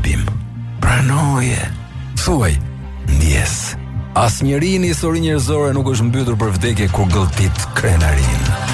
gabim. Pranoje. Thuaj, ndjes. Asnjëri në histori njerëzore nuk është mbytur për vdekje kur gëlltit krenarin.